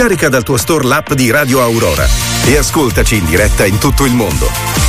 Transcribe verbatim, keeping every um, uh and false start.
Scarica dal tuo store l'app di Radio Aurora e ascoltaci in diretta in tutto il mondo.